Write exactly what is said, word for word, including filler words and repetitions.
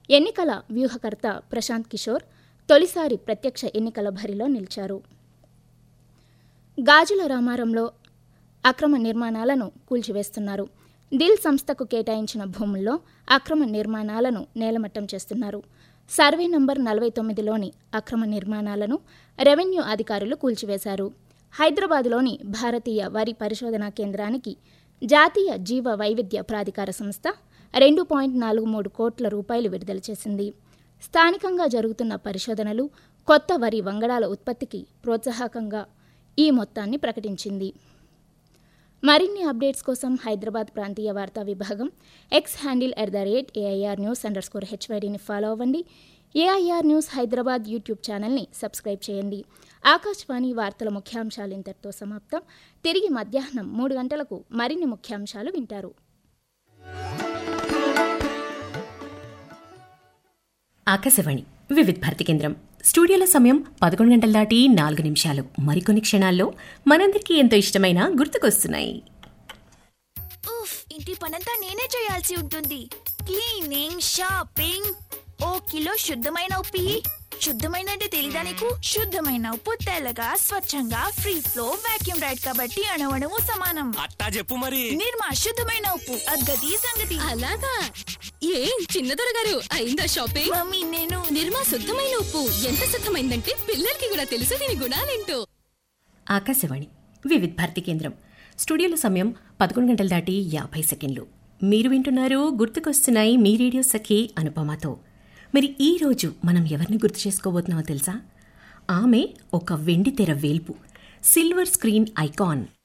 ఎన్నికల వ్యూహకర్త ప్రశాంత్ కిషోర్ తొలిసారి ప్రత్యక్ష ఎన్నికల బరిలో నిలిచారు. గాజుల రామారంలో అక్రమ నిర్మాణాలను కూల్చివేస్తున్నారు. దిల్ సంస్థకు కేటాయించిన భూముల్లో అక్రమ నిర్మాణాలను నేలమట్టం చేస్తున్నారు. సర్వే నంబర్ నలభై తొమ్మిదిలోని అక్రమ నిర్మాణాలను రెవెన్యూ అధికారులు కూల్చివేశారు. హైదరాబాద్లోని భారతీయ వరి పరిశోధనా కేంద్రానికి జాతీయ జీవ వైవిధ్య ప్రాధికార సంస్థ రెండు పాయింట్ నాలుగు మూడు కోట్ల రూపాయలు విడుదల చేసింది. స్థానికంగా జరుగుతున్న పరిశోధనలు కొత్త వరి వంగడాల ఉత్పత్తికి ప్రోత్సాహకంగా ఈ మొత్తాన్ని ప్రకటించింది. మరిన్ని అప్డేట్స్ కోసం హైదరాబాద్ ప్రాంతీయ వార్తా విభాగం X handle at the rate AIR news under score హెచ్వైడీని follow అవ్వండి. ఏఐఆర్ న్యూస్ హైదరాబాద్ యూట్యూబ్ ఛానల్ని సబ్స్క్రైబ్ చేయండి. ఆకాశవాణి వార్తల ముఖ్యాంశాలు ఇంతటితో సమాప్తం. తిరిగి మధ్యాహ్నం మూడు గంటలకు మరిన్ని ముఖ్యాంశాలు వింటారు. ఆకాశవాణి వివిధ భారతి కేంద్రం స్టూడియోల సమయం పదకొండు గంటల దాటి నాలుగు నిమిషాలు. మరికొన్ని క్షణాల్లో మనందరికీ ఎంతో ఇష్టమైన గుర్తుకొస్తున్నాయి. ఉఫ్, ఇంటి పనంతా నేనే చేయాల్సి ఉంటుంది. క్లీనింగ్, షాపింగ్, ఓ కిలో శుద్ధమైన ఉప్పు. శుద్ధమైన అంటే తెలీదా నీకు? శుద్ధమైన ఉప్పు తెల్లగా స్వచ్ఛంగా ఫ్రీ ఫ్లో వాక్యూమ్ రైడ్ కాబట్టి అణువణువు సమానం. అట్టా చెప్పు మరి. నిర్మా శుద్ధమైన ఉప్పు, అగ్గది సంగతి. అలాగా ఏం చిన్నదొర గారు అయిందా షాపింగ్? మమ్మీ నేను నిర్మా శుద్ధమైన ఉప్పు ఎంత శుద్ధమైందంటే పిల్లలకి కూడా తెలుసు దీని గుణాలేంటో. ఆకాశవాణి వివిధ భారతి కేంద్రం స్టూడియోల సమయం పదకొండు గంటల దాటి యాభై సెకండ్లు. మీరు వింటున్నారు గుర్తుకొస్తున్నాయి మీ రేడియో సఖి అనుపమతో. మరి ఈ రోజు మనం ఎవరిని గుర్తు చేసుకోబోతున్నామో తెలుసా? ఆమె ఒక వెండి తెర వేల్పు, సిల్వర్ స్క్రీన్ ఐకాన్.